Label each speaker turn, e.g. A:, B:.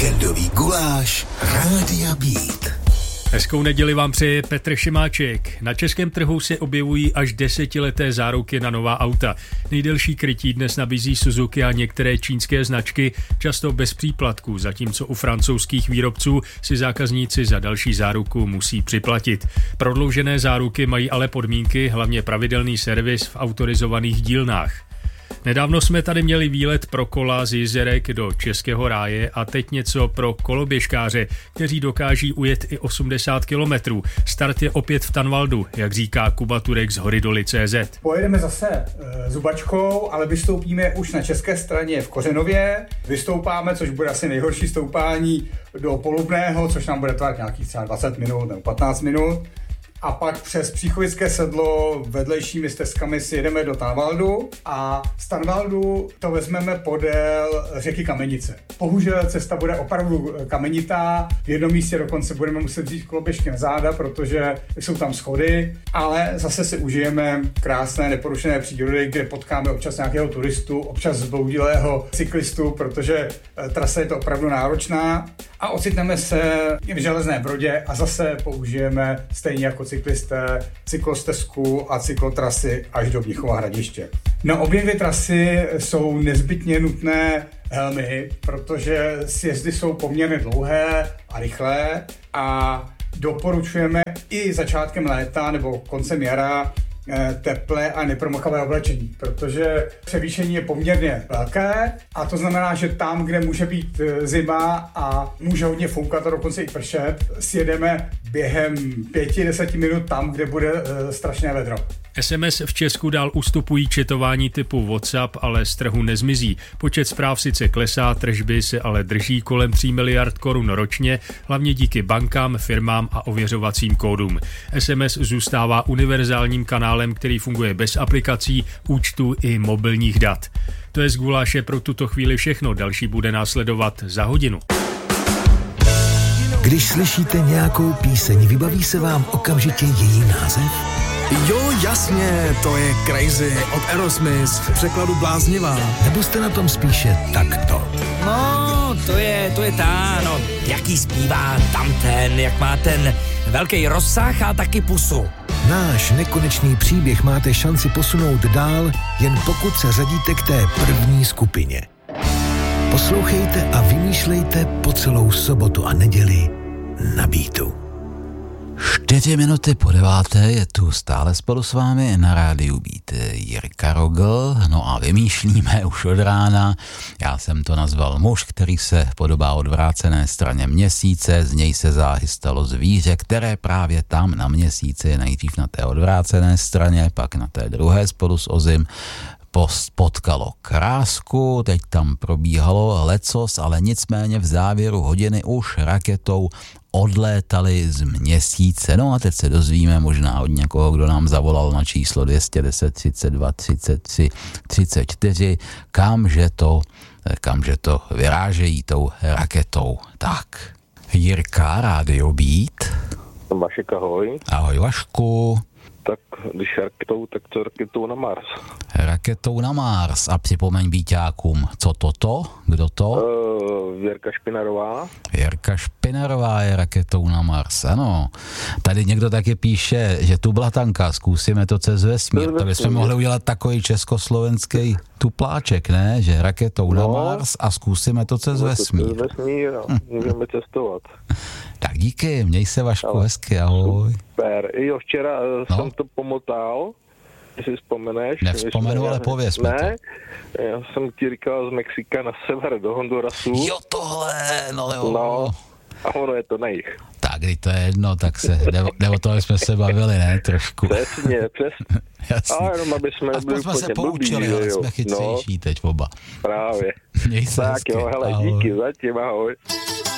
A: Víkendový guláš Rádia Beat.
B: Hezkou neděli vám přeje Petr Šimáček. Na českém trhu se objevují až 10leté záruky na nová auta. Nejdelší krytí dnes nabízí Suzuki a některé čínské značky, často bez příplatků, zatímco u francouzských výrobců si zákazníci za další záruku musí připlatit. Prodloužené záruky mají ale podmínky, hlavně pravidelný servis v autorizovaných dílnách. Nedávno jsme tady měli výlet pro kola z Jizerek do Českého ráje a teď něco pro koloběžkáře, kteří dokáží ujet i 80 kilometrů. Start je opět v Tanvaldu, jak říká Kuba Turek z Horidoly.cz.
C: Pojedeme zase zubačkou, ale vystoupíme už na české straně v Kořenově. Vystoupáme, což bude asi nejhorší stoupání do Polubného, což nám bude trvat nějakých třeba 20 minut nebo 15 minut. A pak přes Příchovické sedlo vedlejšími stezkami si jedeme do Tanvaldu a z Tanvaldu to vezmeme podél řeky Kamenice. Bohužel cesta bude opravdu kamenitá, v jednom místě dokonce budeme muset vzít koloběžky na záda, protože jsou tam schody, ale zase si užijeme krásné neporušené přírody, kde potkáme občas nějakého turistu, občas zbloudilého cyklistu, protože trasa je to opravdu náročná a ocitneme se v Železné Brodě a zase použijeme stejně jako cyklisté, cyklostezku a cyklotrasy až do Mnichova Hradiště. Na obě dvě trasy jsou nezbytně nutné helmy, protože sjezdy jsou poměrně dlouhé a rychlé a doporučujeme i začátkem léta nebo koncem jara teplé a nepromakavé oblečení, protože převýšení je poměrně velké a to znamená, že tam, kde může být zima a může hodně foukat a dokonce i pršet, sjedeme během 5-10 minut tam, kde bude strašné vedro.
B: SMS v Česku dál ustupují četování typu WhatsApp, ale z trhu nezmizí. Počet zpráv sice klesá, tržby se ale drží kolem 3 miliard korun ročně, hlavně díky bankám, firmám a ověřovacím kódům. SMS zůstává univerzálním kanálem, který funguje bez aplikací, účtů i mobilních dat. To je z guláše pro tuto chvíli všechno, další bude následovat za hodinu.
A: Když slyšíte nějakou píseň, vybaví se vám okamžitě její název?
D: Jo, jasně, to je Crazy od Aerosmith, v překladu bláznivá.
A: Nebo jste na tom spíše takto?
E: No, to je ta, no, jaký zpívá tamten, jak má ten velký rozsah a taky pusu.
A: Náš nekonečný příběh máte šanci posunout dál, jen pokud se řadíte k té první skupině. Poslouchejte a vymýšlejte po celou sobotu a neděli na Beatu.
F: 8:04 je tu stále spolu s vámi na rádiu Beat Jirka Rogl, no a vymýšlíme už od rána. Já jsem to nazval muž, který se podobá odvrácené straně měsíce, z něj se záhy stalo zvíře, které právě tam na měsíci, nejdřív na té odvrácené straně, pak na té druhé spolu s Ozym, potkalo krásku, teď tam probíhalo lecos, ale nicméně v závěru hodiny už raketou odlétali z měsíce. No a teď se dozvíme možná od někoho, kdo nám zavolal na číslo 210 32 33 34, kamže to vyrážejí tou raketou. Tak, Jirka, Rádio Beat.
G: Vašek, ahoj.
F: Ahoj, Vašku.
G: Tak když raketou, tak to raketou na Mars.
F: Raketou na Mars. A připomeň býťákům, co toto? Kdo to?
G: Věrka Špinarová.
F: Věrka Špinarová je raketou na Mars, ano. Tady někdo taky píše, že tu blatanka, zkusíme to přes vesmír. To bychom mohli udělat takový československý tupláček, ne? Že raketou na Mars a zkusíme to přes vesmír.
G: Můžeme cestovat.
F: Tak díky, měj se, Vašku, hezky, ahoj.
G: Super, jo, včera jsem to pomotal, jestli vzpomeneš.
F: Nevzpomenu, ale pověz mi to.
G: Já jsem ti říkal z Mexika na sever do Hondurasu.
F: Jo, tohle, no.
G: A ono je to na jich.
F: Tak, když to je jedno, tak se, o toho jsme se bavili, ne, trošku.
G: Přesně.
F: Jasně.
G: A jenom, aby jsme nebyli
F: jsme se poučili, ale jsme chytřejší teď oba.
G: Právě.
F: Měj se
G: tak
F: hezky,
G: jo, hele,
F: ahoj.
G: díky zatím, ahoj.